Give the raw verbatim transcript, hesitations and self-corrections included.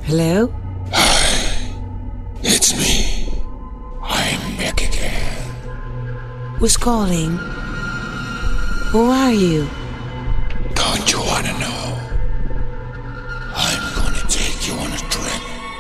Hello? Hi. It's me. I'm back again. Who's calling? Who are you? Don't you want